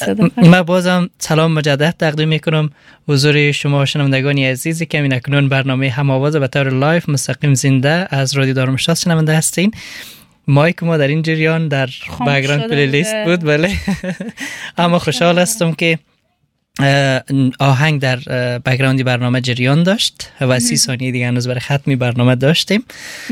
من بازم سلام مجدد تقدیم میکنم حضور شما شنوندگان عزیزی که این اکنون برنامه هم‌آواز به طور لایف مستقیم زنده از رادیو دارمشتات شنونده هستین. مایک ما در این جریان در بک‌گراند پلیلیست بود، بله. اما خوشحال هستم که آهنگ در بک‌گراندی برنامه جریان داشت و 30 ثانیه دیگه هنوز برای ختمی برنامه داشتیم.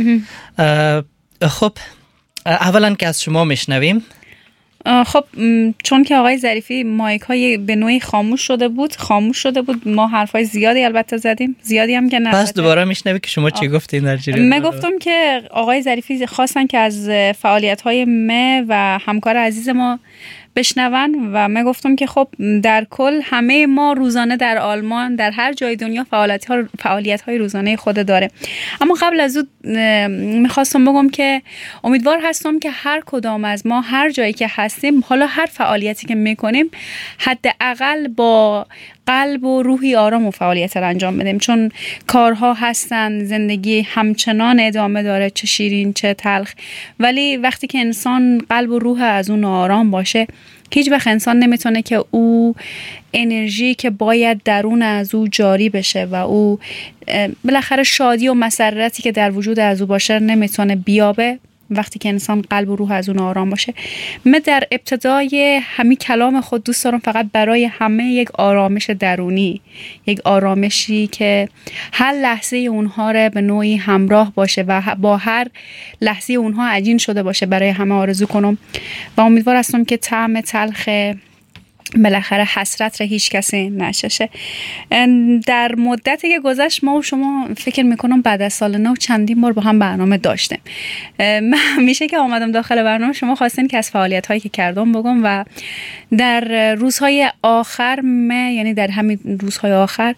خب اولا که از شما میشنویم. خب چون که آقای ظریفی مایک های به نوعی خاموش شده بود ما حرفای زیادی البته زدیم، زیادی هم که نه. پس دوباره میشنوی که شما چی گفتین در جریان؟ من گفتم که آقای ظریفی خواستن که از فعالیت های ما و همکار عزیز ما بشنون و من گفتم که خب در کل همه ما روزانه در آلمان در هر جای دنیا فعالیت های روزانه خود داره. اما قبل از اون میخواستم بگم که امیدوار هستم که هر کدام از ما هر جایی که هستیم، حالا هر فعالیتی که میکنیم، حداقل با قلب و روحی آرام و فعالیت را انجام بدیم، چون کارها هستن، زندگی همچنان ادامه داره، چه شیرین چه تلخ، ولی وقتی که انسان قلب و روح از اون آرام باشه، هیچ وقت انسان نمیتونه که او انرژی که باید درون از او جاری بشه و او بالاخره شادی و مسرتی که در وجود از او باشه نمیتونه بیابه وقتی که انسان قلب و روح از اون آرام باشه. من در ابتدای همین کلام خود دوست دارم فقط برای همه یک آرامش درونی، یک آرامشی که هر لحظه اونها رو به نوعی همراه باشه و با هر لحظه اونها عجین شده باشه برای همه آرزو کنم و امیدوار هستم که طعم تلخ بالاخره حسرت را هیچ کسی نچشه. در مدتی که گذشت ما و شما فکر میکنم بعد از سال نو چندین بار با هم برنامه داشتیم. من همیشه که آمدم داخل برنامه شما خواستین که از فعالیت هایی که کردم بگم و در روزهای آخر یعنی در همین روزهای آخر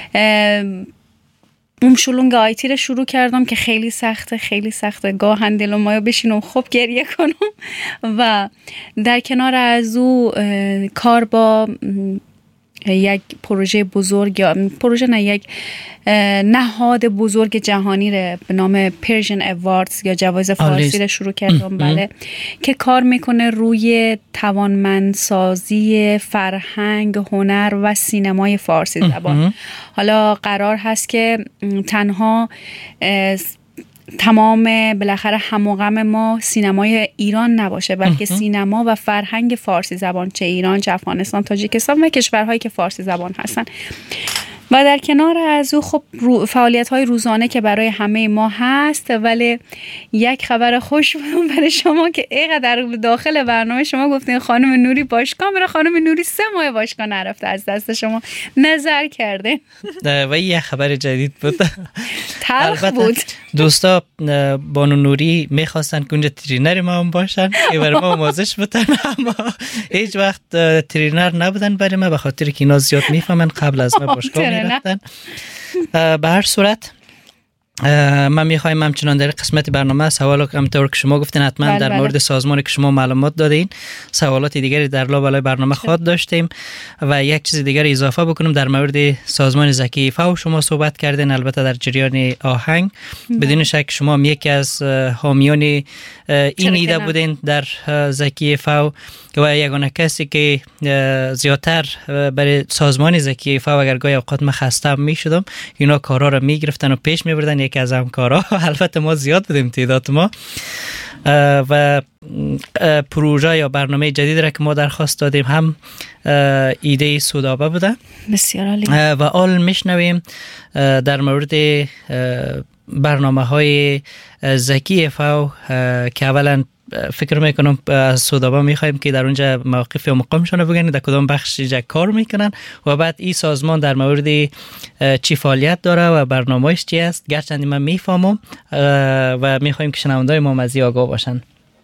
شلونگ آیتی رو شروع کردم که خیلی سخته گاهن دلم مایا بشینم خوب گریه کنم و در کنار از او کار با یک پروژه بزرگ یک نهاد بزرگ جهانی رو به نام پرژن اواردز یا جوایز فارسی رو شروع کردم، بله، که کار میکنه روی توانمندسازی فرهنگ، هنر و سینمای فارسی زبان. حالا قرار هست که تنها تمام بالاخره هم و غم ما سینمای ایران نباشه، بلکه سینما و فرهنگ فارسی زبان، چه ایران، چه افغانستان، تاجیکستان و کشورهایی که فارسی زبان هستن. و در کنار از او خب فعالیت‌های روزانه که برای همه ما هست، ولی یک خبر خوش بودم برای شما که اینقدر داخل برنامه شما گفتین خانم نوری باشگاه میره، خانم نوری 3 ماه باشگاه نرفته، از دست شما نظر کرده و یه خبر جدید بود، تلخ بود. دوستا بانو نوری میخواستن که اونجا ترینر ما هم باشن که برای ما آموزش بدن، اما هیچ وقت ترینر نبودن برای ما به خاطر که اینا زیاد میفهمن قبل از ما باشگاه میرفتن. به هر صورت من میخوایم همچنان در قسمت برنامه سوال که همطور که شما گفتین حتما در مورد سازمانی که شما معلومات دادین سوالات دیگری در لابلای برنامه خواهد داشتیم و یک چیز دیگر اضافه بکنم در مورد سازمان زکی فاو شما صحبت کردین، البته در جریان آهنگ بدون شک شما هم یکی از حامیان این ایده بودین در زکی فاو و یگانه کسی که زیادتر برای سازمان زکی فاو اگر گاهی اوقات من خسته می شدم اینا کارا رو می گرفتن و پیش می بردن. یکی از همکارا البته ما زیاد بودیم تعداد ما و پروژه یا برنامه جدید را که ما درخواست دادیم هم ایده سودابه بوده. بسیار عالی. و آل میشنویم در مورد برنامه های زکی فاو که اولا فکر میکنم از سودابه میخوایم که در اونجا موقف و مقامشون بگن در کدام بخش کار میکنن و بعد این سازمان در مورد چی فعالیت داره و برنامه‌اش چی است، گرچند من میفهمم و میخوایم که شنونده‌های ما از این آگاه باشن.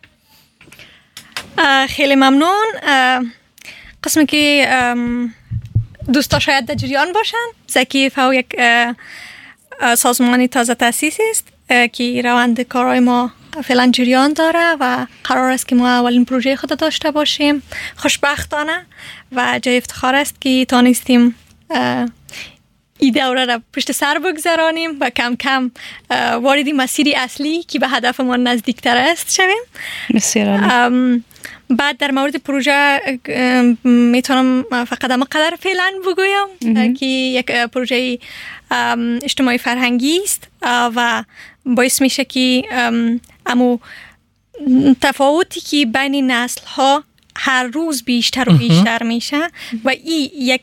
خیلی ممنون. قسمی که دوستا شاید در جریان باشن، زکی فاو یک سازمانی تازه تأسیس است که روند کارهای ما فعلا جریان داره و قرار است که ما اولین پروژه خود داشته باشیم خوشبختانه و جای افتخار است که تانستیم این دوره را پشت سر بگذرانیم و کم کم وارد مسیر اصلی که به هدف ما نزدیکتر است شویم. بسیار عالی. بعد در مورد پروژه میتونم فقط قدر فعلا بگویم که یک پروژه اجتماعی فرهنگی است و باعث میشه که امو تفاوتی که بین نسل ها هر روز بیشتر و بیشتر میشه و این یک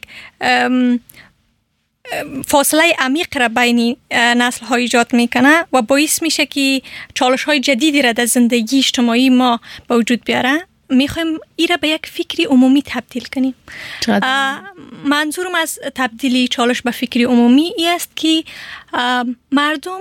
فاصله عمیق را بین نسل ها ایجاد میکنه و باعث میشه که چالش های جدیدی را در زندگی اجتماعی ما به وجود بیاره. میخوایم این را به یک فکری عمومی تبدیل کنیم. منظورم از تبدیلی چالش به فکری عمومی است که مردم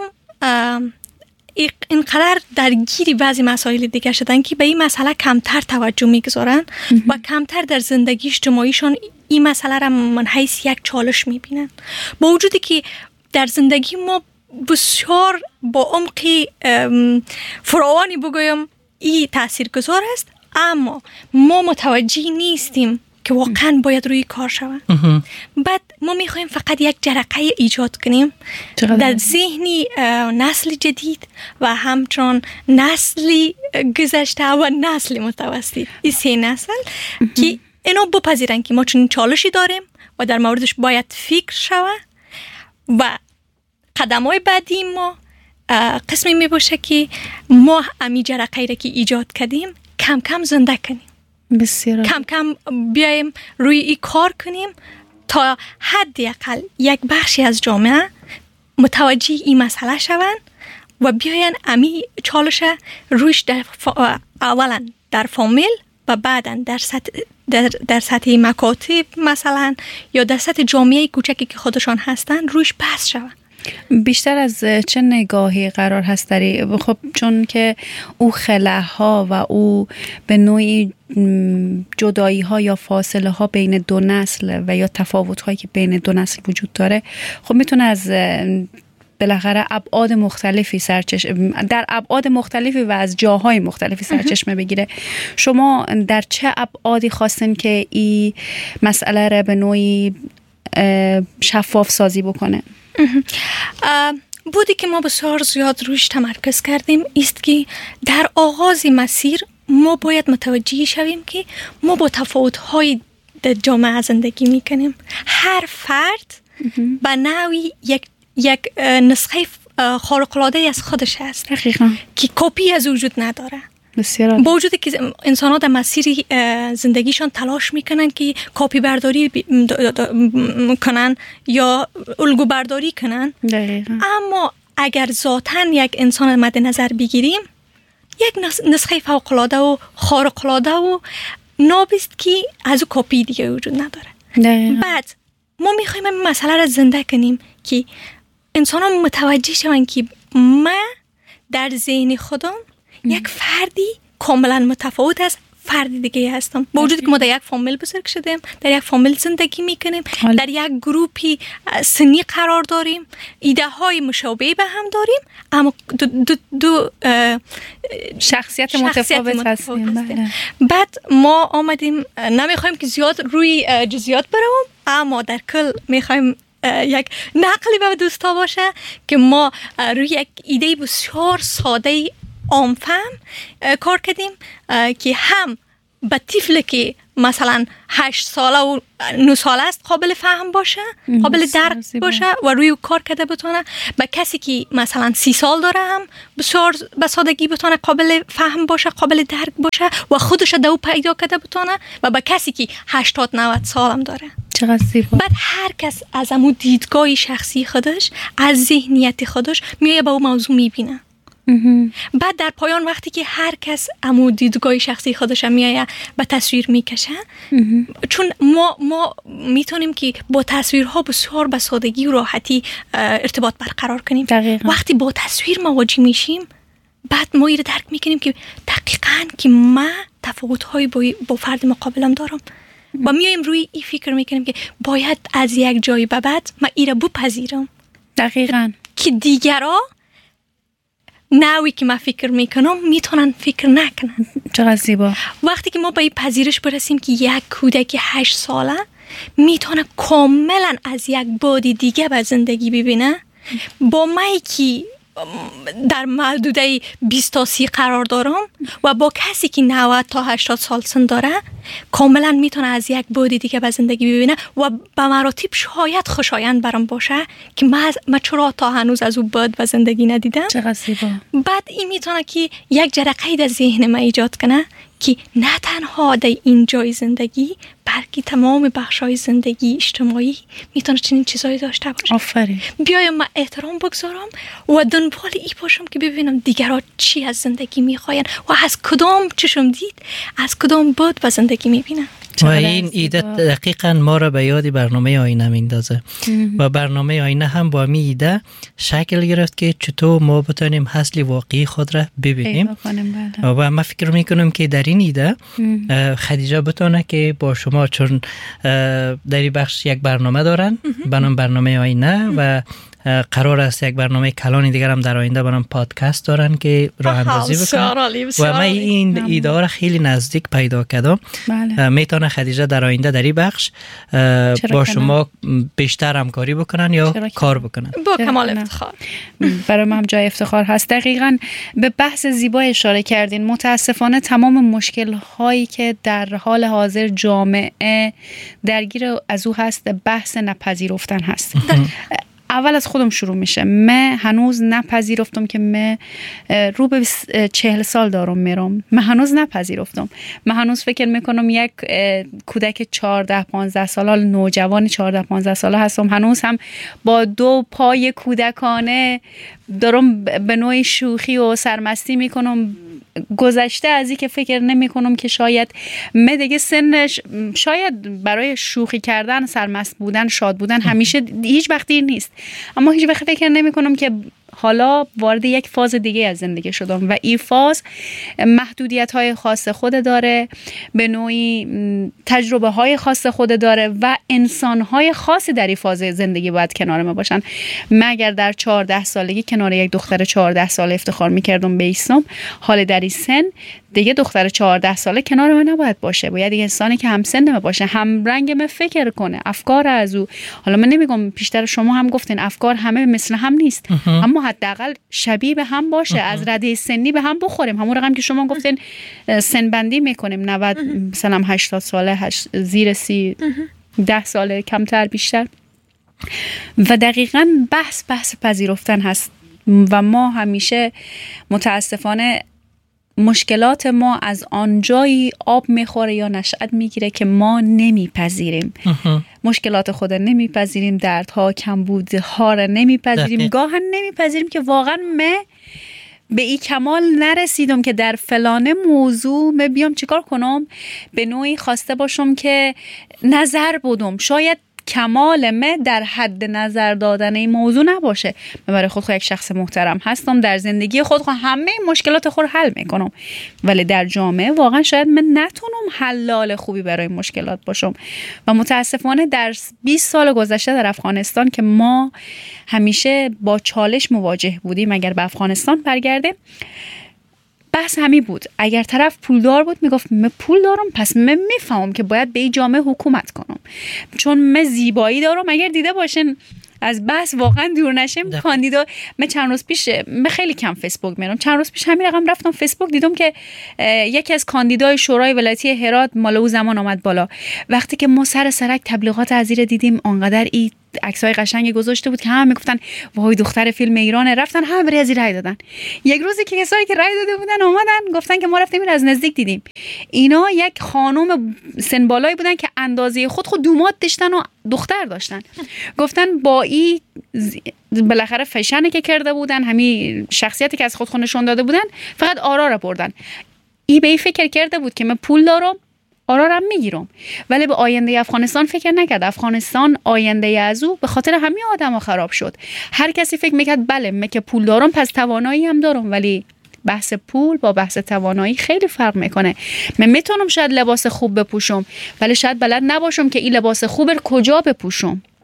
اینقدر درگیری بعضی مسائل دیگه شدن که به این مسئله کمتر توجه میگذارن و کمتر در زندگی اجتماعیشون این مسئله را من حیث یک چالش میبینن، با وجودی که در زندگی ما بسیار با عمق فراوانی بگویم این تاثیرگذار است، اما ما متوجه نیستیم که واقعا باید روی کار شود. بعد ما میخوایم فقط یک جرقه ایجاد کنیم در ذهنی نسل جدید و همچنان نسلی گذشته و نسل متوسط، این سه نسل که اینو بپذیرن که ما چنین چالشی داریم و در موردش باید فکر شود و قدم‌های بعدی ما قسمی می باشه که ما امی جرقه را که ایجاد کردیم کم کم زنده کنیم، بسیار کم کم بیایم روی این کار کنیم تا حداقل یک بخشی از جامعه متوجه این مسئله شوند و بیاین امی چالش رویش اولا در فامیل و بعدا در سطح مکاتب مثلا یا در سطح جامعه کوچکی که خودشان هستن رویش بحث شوند. بیشتر از چه نگاهی قرار هست داری؟ خب چون که او خلاها و او به نوعی جدایی ها یا فاصله ها بین دو نسل و یا تفاوت هایی که بین دو نسل وجود داره خب میتونه از بالاخره ابعاد مختلفی در ابعاد مختلفی و از جاهای مختلفی سرچشمه بگیره. شما در چه ابعادی خواستین که این مسئله را به نوعی شفاف سازی بکنه؟ بودی که ما بسیار زیاد روش تمرکز کردیم است که در آغاز مسیر ما باید متوجه شویم که ما با تفاوت‌های در جامعه زندگی میکنیم. هر فرد به نوعی یک نسخه خارق‌العاده از خودش هست که کپی از وجود نداره. با وجودی که انسان ها در مسیر زندگیشان تلاش میکنن که کپی برداری کنن یا الگو برداری کنن، اما اگر ذاتاً یک انسان مد نظر بگیریم یک نسخه فوق‌العاده و خارق‌العاده و نابست که از او کپی دیگه وجود نداره. بعد ما میخوایم این مسئله را زنده کنیم که انسان ها متوجه شون که من در ذهن خودم یک فردی کاملا متفاوت از فردی دیگه هستم. با وجودی که ما در یک فامیل بزرگ شدیم، در یک فامیل زندگی میکنیم، در یک گروپی سنی قرار داریم، ایده های مشابه به هم داریم، اما دو شخصیت متفاوت هستیم. بعد ما آمدیم، نمیخوایم که زیاد روی جزئیات بروم، اما در کل میخوایم یک نقلی به دوستا باشه که ما روی یک ایده بسیار ساده عام‌فهم کار کردیم که هم به طفلی که مثلا 8 ساله و 9 ساله است قابل فهم باشه، قابل درک باشه و روی کار کرده بتونه، به کسی که مثلا 30 سال داره هم بسیار به سادگی بتونه قابل فهم باشه، قابل درک باشه و خودش دو پیدا کرده بتونه، و به کسی که 80-90 سال هم داره. چقدر زیبا. بعد هر کس از امو دیدگاه شخصی خودش، از ذهنیت خودش میایه به اون موضوع میبینه. بعد در پایان وقتی که هر کس امو دیدگاه شخصی خودش میایه به تصویر میکشه، چون ما میتونیم که با تصویرها بسیار به سادگی و راحتی ارتباط برقرار کنیم. وقتی با تصویر مواجه میشیم، بعد ما این درک میکنیم که دقیقاً که من تفاوت‌های با فرد مقابلم دارم و میایم روی این فکر میکنیم که باید از یک جای به بعد من این را بپذیرم، دقیقاً که دیگرها نوعی که من فکر میکنم میتونن فکر نکنن. چقدر زیبا. وقتی که ما به این پذیرش برسیم که یک کودک 8 ساله میتونه کاملا از یک بعد دیگه به زندگی ببینه، با مایی که در محدوده 20 تا 30 قرار دارم و با کسی که 90 تا 80 سال سن داره کاملا میتونه از یک بعد دیگه به زندگی ببینه و به مراتب شاید خوشایند برام باشه که من چرا تا هنوز از اون بعد به زندگی ندیدم. چقدر زیبا. بعد این میتونه که یک جرقه در ذهن من ایجاد کنه که نه تنها در این جای زندگی بلکه تمام بخشای زندگی اجتماعی میتونه چنین چیزایی داشته باشه. آفرین. بیایم من احترام بگذارم و دنبال ای باشم که ببینم دیگرها چی از زندگی میخواین و از کدام چشم دید از کدام بود به زندگی میبینن. و این ایده دقیقا ما را به یاد برنامه آینه میندازه و برنامه آینه هم با می ایده شکل گرفت که چطور ما بتونیم اصل واقعی خود را ببینیم. و من فکر میکنم که در این ایده خدیجه بتونه که با شما، چون در این بخش یک برنامه دارن به نام برنامه آینه و قرار است یک برنامه کلانی دیگر هم در آینده برام پادکست دارن که راه اندازی بکنن و من این ایده را خیلی نزدیک پیدا کردم. میتونه خدیجه در آینده در این بخش با شما بیشتر همکاری بکنن یا کار بکنن. با کمال افتخار. برای من جای افتخار هست. دقیقاً به بحث زیبا اشاره کردین. متاسفانه تمام مشکل هایی که در حال حاضر جامعه درگیر از او هست بحث نپذیرفتن هست. اول از خودم شروع میشه. من هنوز نپذیرفتم که من رو به 40 سال دارم میرم. من هنوز نپذیرفتم. من هنوز فکر میکنم یک کودک 14-15 ساله، نوجوان 14-15 ساله هستم. هنوز هم با 2 پای کودکانه دارم به نوعی شوخی و سرمستی میکنم. گذشته از این که فکر نمی کنم که شاید من دیگه سنش شاید برای شوخی کردن، سرمست بودن، شاد بودن همیشه هیچ وقتی نیست، اما هیچ وقت فکر نمی کنم که حالا وارد یک فاز دیگه از زندگی شدم و این فاز محدودیت‌های خاص خود داره، به نوعی تجربه‌های خاص خود داره و انسان‌های خاصی در این فاز زندگی باید کنار ما باشن. من اگر در 14 سالگی کنار یک دختر 14 ساله افتخار می‌کردم به ایسم، حال در این سن دیگه دختر 14 ساله کنار من نباید باشه. باید یک انسانی که هم سن من باشه، هم رنگ من فکر کنه، افکار از او. حالا من نمیگم، پیشتر شما هم گفتین افکار همه مثل هم نیست، اما حداقل شبیه به هم باشه. از رده سنی به هم بخوریم. همون رقم که شما گفتین سن بندی میکنیم، 90 مثلا 80 ساله، زیر 30، 10 ساله، کمتر بیشتر. و دقیقاً بحث پذیرفتن هست و ما همیشه متاسفانه مشکلات ما از آنجایی آب میخوره یا نشأت میگیره که ما نمیپذیریم. مشکلات خود نمیپذیریم، دردها، کمبودها را نمیپذیریم. گاهن نمیپذیریم که واقعا من به این کمال نرسیدم که در فلانه موضوع من بیام چیکار کنم، به نوعی خواسته باشم که نظر بدم. شاید کمال من در حد نظر دادن این موضوع نباشه. من برای خود یک شخص محترم هستم، در زندگی خود همه مشکلات خود حل میکنم، ولی در جامعه واقعا شاید من نتونم حلال خوبی برای مشکلات باشم. و متاسفانه در 20 سال گذشته در افغانستان که ما همیشه با چالش مواجه بودیم، اگر به افغانستان برگردیم، بحث همی بود. اگر طرف پولدار بود میگفت من پول دارم، پس من میفهمم که باید به این جامعه حکومت کنم، چون من زیبایی دارم. اگر دیده باشین از بحث واقعا دور نشیم، کاندیدا، من چند روز پیش، من خیلی کم فیسبوک میرم، چند روز پیش همین رقم رفتم فیسبوک، دیدم که یکی از کاندیدای شورای ولایتی هرات مال او زمان آمد بالا. وقتی که ما سر سرک تبلیغات عزیره دیدیم، آنقدر این عکسای قشنگ گذاشته بود که همه میگفتن وای دختر فیلم ایرانه، رفتن همه برای ازی رای دادن. یک روزی که کسایی که رای داده بودن اومدن گفتن که ما رفتیم از نزدیک دیدیم، اینا یک خانم سن بالایی بودن که اندازه خود دومات داشتن و دختر داشتن. گفتن با این بالاخره فشنه که کرده بودن، همین شخصیتی که از خود نشون داده بودن، فقط آرا را بردن. ای به این فکر کرده بود که من پول دارم، آرارم میگیرم، ولی به آینده افغانستان فکر نکرد. افغانستان آینده از او به خاطر همین آدم ها خراب شد. هر کسی فکر میکرد بله من که پول دارم پس توانایی هم دارم، ولی بحث پول با بحث توانایی خیلی فرق میکنه. من میتونم شاید لباس خوب بپوشم، ولی شاید بلد نباشم که این لباس خوب کجا بپوشم.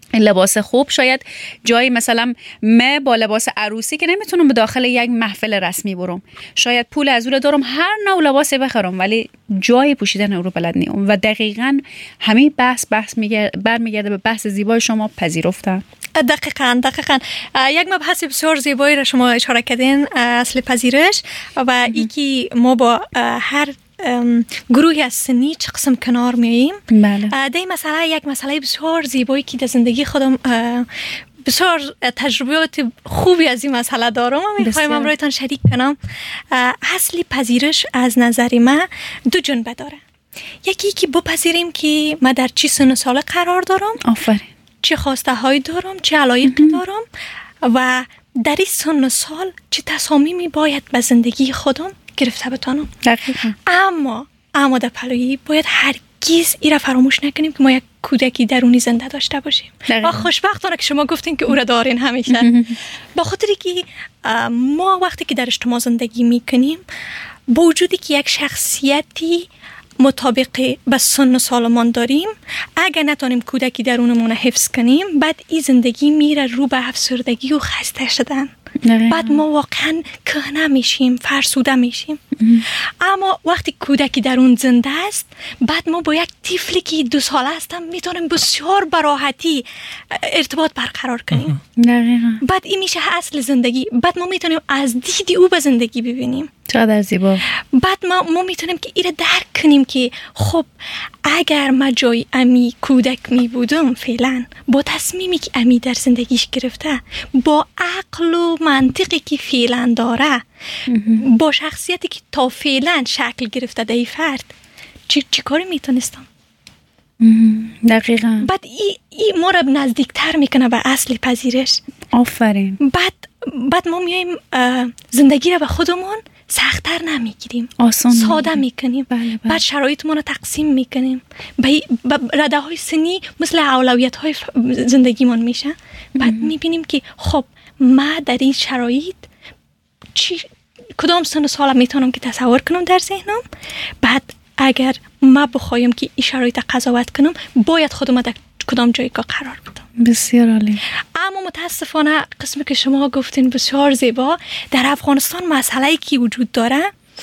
لباس خوب شاید جایی مثلا من با لباس عروسی که نمیتونم به داخل یک محفل رسمی برم، شاید پول از اون دارم هر نوع لباسی بخرم ولی جای پوشیدن اون رو بلد نیم. و دقیقاً همین بحث برمیگرده به بحث زیبای شما پذیرفتن. دقیقاً یک مبحث بسیار زیبایی را شما اشاره کردین، اصل پذیرش و اینکه ما با هر گروهی از سنی چه قسم کنار میاییم. بله. ده مسئله یک مسئله بسیار زیبایی که در زندگی خودم بسیار تجربیات خوبی از این مسئله دارم و میخوایم امروزتان شریک کنم. اصل پذیرش از نظر من دو جنبه داره. یکی که بپذیریم که من در چی سن و سال قرار دارم، آفرین، چه خواسته هایی دارم، چه علایقی دارم و در این سن و سال چه تصامیمی باید به زندگی خودم گرفته بتونم. دقیقاً. اما در پلویی باید هرگز این را فراموش نکنیم که ما یک کودکی درونی زنده داشته باشیم. و خوشبختانه که شما گفتین که او را دارین همیشه. با خاطری که ما وقتی که در اجتماع زندگی میکنیم با وجودی که یک شخصیتی مطابق به سن و سالمان داریم، اگر نتونیم کودکی درونمون حفظ کنیم بعد این زندگی میره رو به افسردگی و خسته شدن. بعد ما واقعا کهنه میشیم، فرسوده میشیم. اما وقتی کودکی درون زنده است بعد ما با یک طفلی که 2 ساله هستم میتونیم بسیار براحتی ارتباط برقرار کنیم. بعد این میشه اصل زندگی. بعد ما میتونیم از دید او به زندگی ببینیم. چقدر زیبا. بعد ما میتونیم که ایره درک کنیم که خب اگر ما جای امی کودک می بودم فعلا با تصمیمی که امی در زندگیش گرفته، با عقل و منطقی که فعلا داره، با شخصیتی که تا فعلا شکل گرفته در این فرد چی کاری میتونستم؟ دقیقاً. بعد ای ما را نزدیکتر میکنه به اصل پذیرش. آفرین. بعد ما میایم زندگی را به خودمون سخت‌تر نمیگیریم، آسان ساده میکنیم. بله. بعد شرایطمون رو تقسیم میکنیم به رده های سنی مثل اولویت های زندگیمون میشه. بعد میبینیم که خب ما در این شرایط کدام سن و سال میتونم که تصور کنم در ذهنم. بعد اگر ما بخوایم که این شرایط قضاوت کنم باید خودم در کدام جایگاه قرار بدم. بسیار عالی. اما متاسفانه قسمی که شما گفتین بسیار زیبا، در افغانستان مسئله‌ای که وجود داره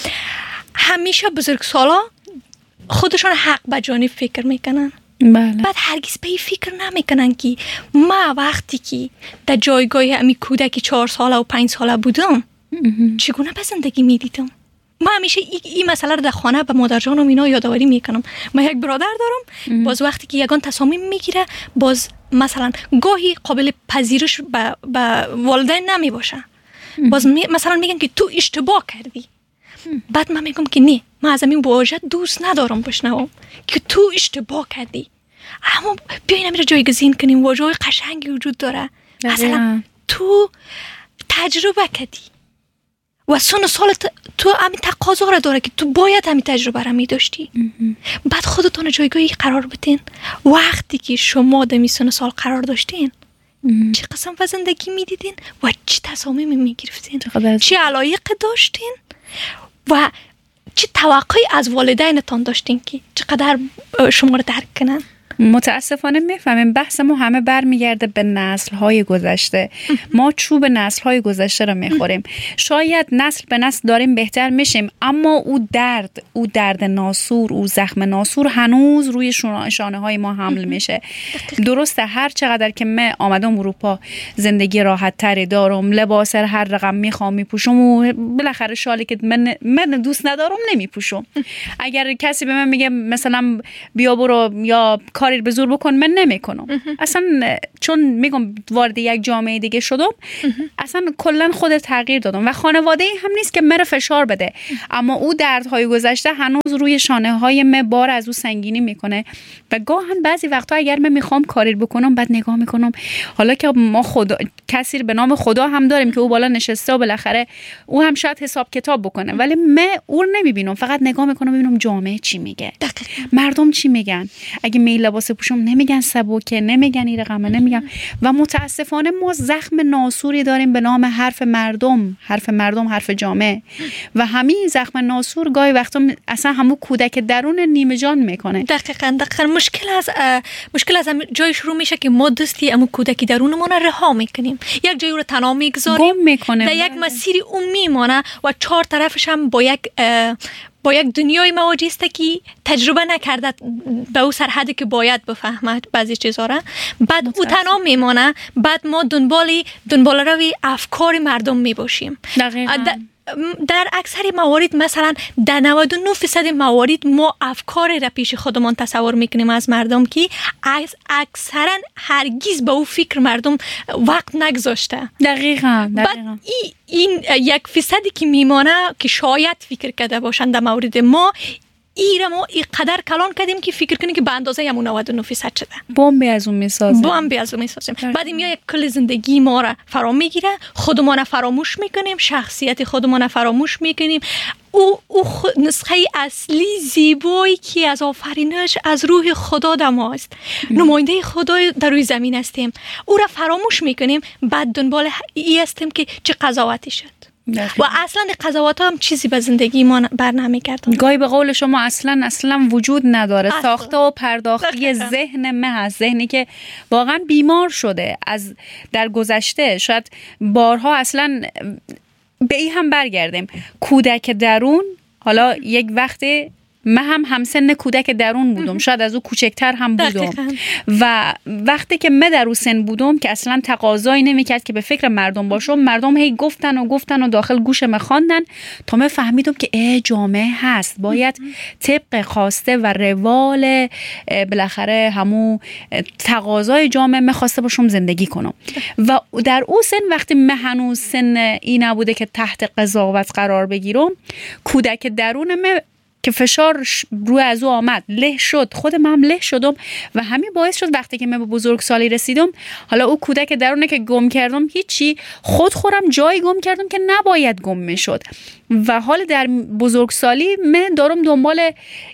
همیشه بزرگسالا خودشون حق به جانب فکر میکنن. بله. بعد هرگز به این فکر نمیکنن که ما وقتی که در جایگاه امی کودکی 4 ساله و 5 ساله بودم چگونه به زندگی میدیدم. ما همیشه این مسئله رو در خانه به مادر جانم اینا یادآوری میکنم. من یک برادر دارم، باز وقتی که یگان تصامیم میگیره باز مثلا گاهی قابل پذیرش به والدین نمی باشه. باز مثلا میگن که تو اشتباه کردی. بعد من میگم که نه، من از این واژه دوست ندارم بشنوم که تو اشتباه کردی. اما بیاین امیر جایگزین کنیم، واژه‌های قشنگی وجود داره. مثلا تو تجربه کردی و سن و سال تو همین تقاضا را داره که تو باید همین تجربه را می داشتی. بعد خودتون جایگاهی قرار بدین. وقتی که شما در سن و سال قرار داشتین چه قسم و زندگی می دیدین و چه تصامیمی می گرفتین، چه علایق داشتین و چه توقعی از والدینتان داشتین که چقدر شما را درک کنن. متاسفانه میفهمیم بحث ما همه برمیگرده به نسل‌های گذشته. ما چوب نسل‌های گذشته رو میخوریم. شاید نسل به نسل داریم بهتر میشیم، اما او درد ناسور، او زخم ناسور هنوز روی شانه‌های ما حمل میشه. درسته هر چقدر که من آمدم اروپا زندگی راحت تری دارم، لباس هر رقم میخوام میپوشم و بالاخره شالی که من دوست ندارم نمیپوشم. اگر کسی به من میگه مثلا بیا برو یا کاری به زور بکن، من نمیکنم. اصلا چون میگم وارد یک جامعه دیگه شدم، اصلا کلا خود تغییر دادم و خانواده هم نیست که مرا فشار بده، اما او دردهای گذشته هنوز روی شانه های من بار از او سنگینی میکنه و گاهن بعضی وقتا اگر من میخوام کاری بکنم بعد نگاه میکنم، حالا که ما کسی به نام خدا هم داریم که او بالا نشسته و بالاخره او هم شاید حساب کتاب بکنه، ولی من او رو نمیبینم، فقط نگاه میکنم ببینم جامعه چی میگه، مردم چی میگن. اگه میل لباس پوشم نمیگن سبوکه، نمیگن این رقمه، نمیگن. و متاسفانه ما زخم ناسوری داریم به نام حرف مردم، حرف جامعه و همین زخم ناسور گاهی وقتا اصلا همون کودک درون نیمه جان میکنه. دقیقاً مشکل از جای شروع میشه که ما دستی امو کودکی درونمون رها میکنیم، یک جایی رو تنها میگذاریم، گم میکنه در یک مسیری اون میمونه و چهار طرفش هم با یک دنیای مواجه است که تجربه نکرده به اون سرحدی که باید بفهمد بعضی چیزا را، بعد او تنها میمونه، بعد ما دنبال روی افکار مردم میباشیم. در اکثر موارد، مثلا در 99% موارد ما افکار را پیش خودمان تصور میکنیم از مردم که اکثرا هرگز به او فکر مردم وقت نگذاشته. دقیقاً. بعد این 1% که میمانه که شاید فکر کرده باشند در مورد ما، ایره ما اینقدر کلان کردیم که فکر کنیم که به اندازه همون 99% شده. بمبی از اون میسازیم. بعد این یک کل زندگی ما را فرا میگیره، خودمان فراموش میکنیم، شخصیت خودمان فراموش میکنیم. او نسخه اصلی زیبایی که از آفرینش از روح خدا در ماست، نماینده خدا در روی زمین هستیم، او را فراموش میکنیم. بعد دنبال ای هستیم که چه قضاوتی شد و اصلا قضاوت هم چیزی به زندگی ما بر نمیگردونه. گاهی به قول شما اصلا وجود نداره. ساخته و پرداختی ذهن ما هست، ذهنی که واقعا بیمار شده از در گذشته. شاید بارها اصلا به این هم برگردیم، کودک درون. حالا یک وقتی من هم همسن کودک درون بودم، شاید از او کوچکتر هم بودم و وقتی که من در اون سن بودم که اصلا تقاضایی نمیکرد که به فکر مردم باشم، مردم هی گفتن و داخل گوش من خواندن تا من فهمیدم که جامعه هست، باید طبق خواسته و روال بالاخره همون تقاضای جامعه من خواسته باشم زندگی کنم. و در اون سن وقتی من هنوز سن این نبوده که تحت قضاوت قرار بگیرم، کودک درون من که فشار روی از او آمد، له شد، خودم هم له شدم و همین باعث شد وقتی که من به بزرگسالی رسیدم، حالا او کودک درونه که گم کردم هیچی، خودم جایی گم کردم که نباید گم میشد و حال در بزرگسالی من دارم دنبال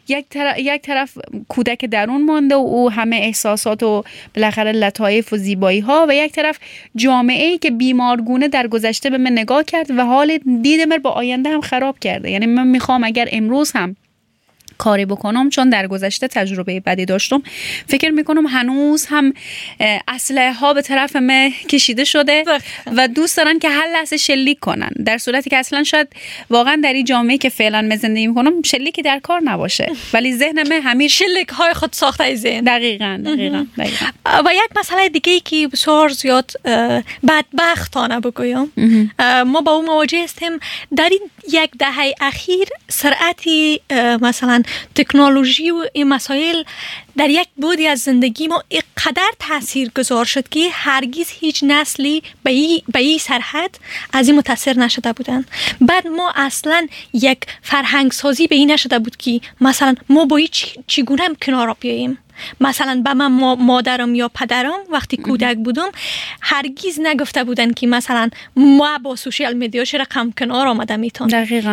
یک طرف کودک درون مانده و او همه احساسات و بالاخره لطایف و زیبایی ها، و یک طرف جامعه‌ای که بیمارگونه در گذشته به من نگاه کرد و حال دیدم با آینده هم خراب کرده. یعنی من میخوام اگر امروز هم کاری بکنم، چون در گذشته تجربه بدی داشتم، فکر میکنم هنوز هم اسلحه ها به طرف من کشیده شده و دوست دارن که هر لحظه شلیک کنن، در صورتی که اصلا شاید واقعا در این جامعه که فعلا من زندگی میکنم شلیکی در کار نباشه، ولی ذهن من همین شلیک های خود ساخته ای ذهن. دقیقاً. و یک مسئله دیگه ای که بسیار زیاد بدبختانه بگویم، ما با اون مواجه هستیم در این یک دهه اخیر. سرعتی مثلا تکنولوژی و این مسائل در یک بودی از زندگی ما اینقدر تأثیر گذار شد که هرگز هیچ نسلی به این سرحد از این متاثر نشده بودن. بعد ما اصلا یک فرهنگ سازی به این نشده بود که مثلا ما با چگونه کنار بیاییم. مثلا به من مادرم یا پدرم وقتی کودک بودم هرگز نگفته بودن که مثلا ما با سوشیال میدیا چرا کم کنار آمده میتونه. دقیقاً.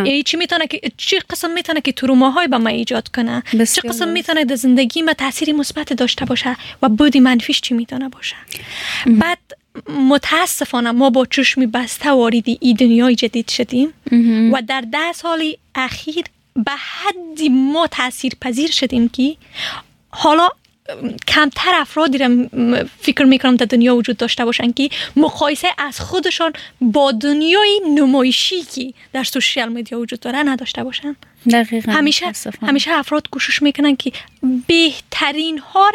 چی قسم میتونه که تروماهای به ما ایجاد کنه، چه قسم میتونه در زندگی ما تأثیری مثبت داشته باشه و بودی منفیش چی میتونه باشه. بعد متاسفانه ما با چشم بسته وارد این دنیای جدید شدیم و در 10 سال اخیر به حدی ما تأثیر پذیر شدیم که حالا کمتر افرادی را فکر میکنم در دنیا وجود داشته باشن که مقایسه از خودشان با دنیای نمایشی که در سوشیال میدیا وجود داره نداشته باشن. دقیقاً. همیشه افراد کوشش میکنن که بهترین ها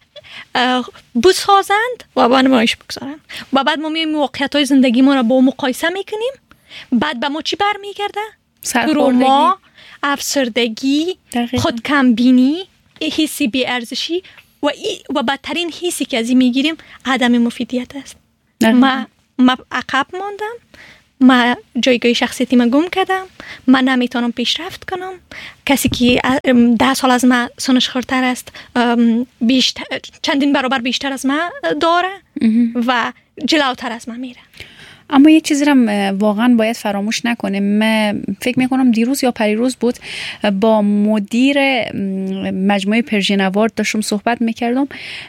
را بسازند و به نمایش بگذارن و بعد ما میایم واقعیت های زندگی ما را با مقایسه میکنیم. بعد به ما چی برمیگرده؟ تروما، افسردگی، خودکمبینی، حسی بی‌ارزشی و بدترین حسی که از این میگیریم عدم مفیدیت است. ما عقب ماندم، ما جایگاه شخصیتی ما گم کردم، من نمیتونم پیشرفت کنم. کسی که 10 سال از ما سنش خردتر است چندین برابر بیشتر از ما داره و جلوتر از ما میره. اما یک چیزی هم واقعا باید فراموش نکنیم. من فکر میکنم دیروز یا پریروز بود با مدیر مجموعه پرژین اوارد داشتم صحبت میکردم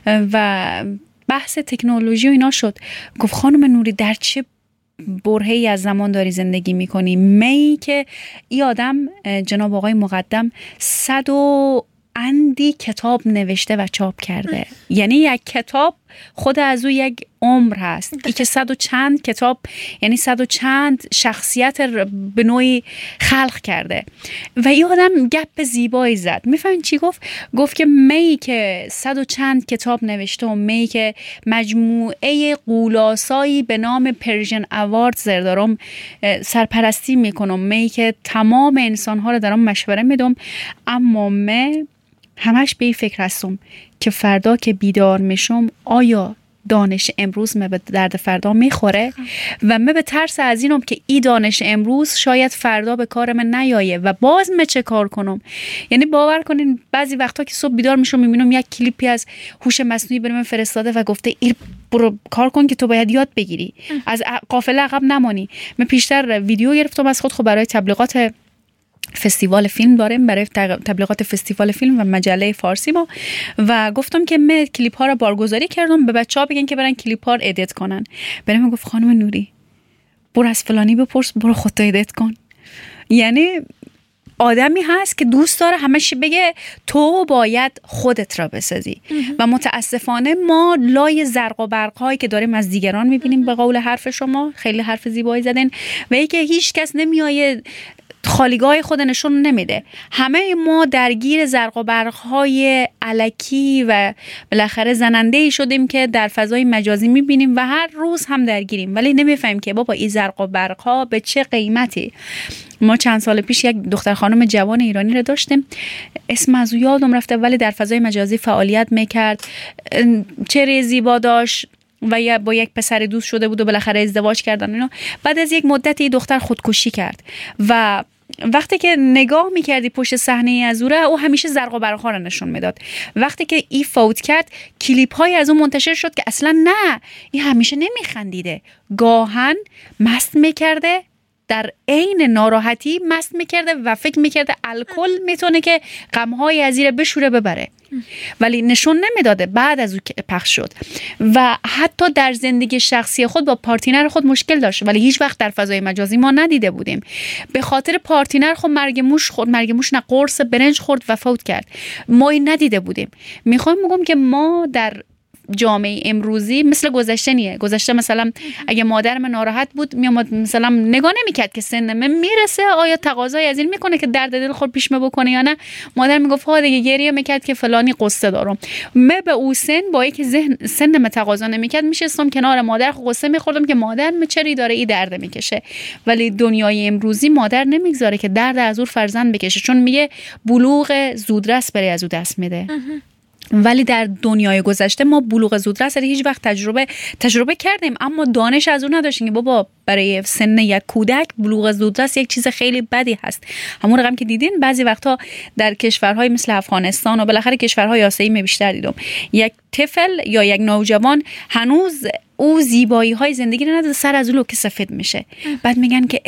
و بحث تکنولوژی و اینا شد. گفت خانم نوری در چه برهه‌ای از زمان داری زندگی میکنی؟ می که این آدم جناب آقای مقدم 100 اندی کتاب نوشته و چاپ کرده. یعنی یک کتاب خود از او یک عمر هست. ای که 100 و چند کتاب، یعنی 100 و چند شخصیت به نوعی خلق کرده و این آدم گپ زیبایی زد. میفهمین چی گفت؟ گفت که می که 100 و چند کتاب نوشته و می که مجموعه قولاسایی به نام پرژن اواردز دارم سرپرستی میکنم، می که تمام انسانها رو دارم مشوره میدم، اما من همش به این فکر هستم که فردا که بیدار میشم آیا دانش امروز من به درد فردا میخوره؟ و من به ترس از اینم که این دانش امروز شاید فردا به کار من نیایه و باز من چه کار کنم. یعنی باور کنین بعضی وقتا که صبح بیدار میشم میبینم یک کلیپی از هوش مصنوعی برای من فرستاده و گفته این برو کار کن که تو باید یاد بگیری، از قافله عقب نمانی. من پیشتر ویدیو گرفتم از خود برای تبلیغات فستیوال فیلم داریم، برای تبلیغات فستیوال فیلم و مجله فارسی ما، و گفتم که من کلیپ ها رو بارگذاری کردم به بچه‌ها بگن که برن کلیپ ها رو ادیت کنن. برام گفت خانم نوری برو از فلانی بپرس، برو خودت ادیت کن. یعنی آدمی هست که دوست داره همش بگه تو باید خودت را بسازی و متاسفانه ما لای زرق و برق هایی که داریم از دیگران میبینیم. به قول حرف شما خیلی حرف زیبایی زدین و ای که هیچ کس نمیایه خالیگاه خود نشون نمیده. همه ما درگیر زرق و برق‌های الکی و بالاخره زننده‌ای شدیم که در فضای مجازی میبینیم و هر روز هم درگیریم، ولی نمیفهمیم که بابا این زرق و برق‌ها به چه قیمتی. ما چند سال پیش یک دختر خانم جوان ایرانی رو داشتیم، اسم از او یادم رفته، ولی در فضای مجازی فعالیت میکرد، چهره زیبا داشت و یا با یک پسر دوست شده بود و بالاخره ازدواج کردن اینا. بعد از یک مدتی دختر خودکشی کرد و وقتی که نگاه میکردی پشت صحنه از او همیشه زرق و برق‌ها رو نشون میداد. وقتی که این فوت کرد کلیپ های از اون منتشر شد که اصلا نه، این همیشه نمیخندیده، گاهن مست میکرده، در عین ناراحتی مست میکرده و فکر میکرده الکل میتونه که غم‌های از این بشوره ببره، ولی نشون نمیداده. بعد از اون پخش شد و حتی در زندگی شخصی خود با پارتنر خود مشکل داشت، ولی هیچ وقت در فضای مجازی ما ندیده بودیم. به خاطر پارتنر خود مرگ موش نه قرص برنج خورد و فوت کرد. ما این ندیده بودیم. میخوام بگم که ما در جامعه امروزی مثل گذشته نیه. گذشته مثلا اگه مادر من ناراحت بود میامد مثلا نگاه نمیکرد که سن من میرسه آیا تقاضای از این میکنه که درد دل خود پیش بکنه یا نه. مادر میگفت ها دیگه، گریه میکرد که فلانی قصه دارم. من به او سن با اینکه سن من تقاضا نمیکرد میشستم کنار مادر قصه میخوردم که مادر من چری داره این درد میکشه. ولی دنیای امروزی مادر نمیگذاره که درد از او فرزند بکشه، چون میگه بلوغ زودرس برای از او دست میده. ولی در دنیای گذشته ما بلوغ زودرس هیچ وقت تجربه کردیم، اما دانش از اون نداشتیم که بابا برای سن یک کودک بلوغ زودرس یک چیز خیلی بدی هست. همون رقم که دیدین بعضی وقتا در کشورهای مثل افغانستان و بالاخره کشورهای آسیایی بیشتر دیدم، یک طفل یا یک نوجوان هنوز او زیبایی های زندگی رو نداره، سر از اون که سفید میشه. بعد میگن که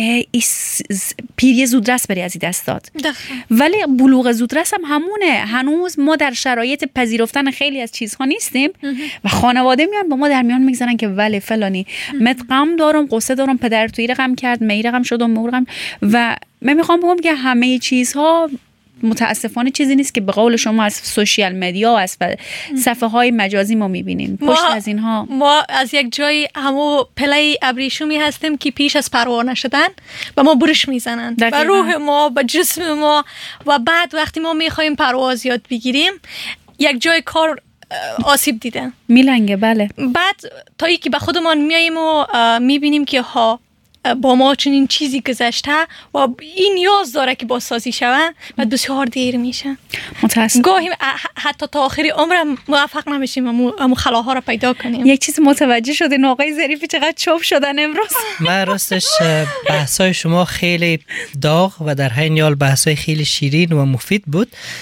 پیری زودرس بری از این دست داد. ولی بلوغ زودرس هم همونه. هنوز ما در شرایط پذیرفتن خیلی از چیزها نیستیم و خانواده میان با ما در میان میگذارن که ولی فلانی مت غم دارم، قصه دارم، پدر توی رقم کرد، می رقم شدم، مو رقم. و من میخوام بگم که همه چیزها متاسفانه چیزی نیست که به قول شما از سوشیال مدیا و از صفحه های مجازی ما میبینیم. پشت از اینها ما از یک جای همو پله ابریشمی هستیم که پیش از پروانه شدن و ما برش میزنن و روح ما و جسم ما، و بعد وقتی ما میخوایم پرواز یاد بگیریم یک جای کار آسیب دیدن میلنگه. بله. بعد تا ای که به خودمان میاییم و میبینیم که ها با ما چنین چیزی گذشته و این نیاز داره که بازسازی شود و بسیار دیر میشه. گاهی حتی تا آخری عمرم موفق نمیشیم امو خلاها رو پیدا کنیم. یک چیز متوجه شدین آقای ظریفی چقدر چوب شدن امروز؟ من راستش بحثای شما خیلی داغ و در حین حال بحثای خیلی شیرین و مفید بود.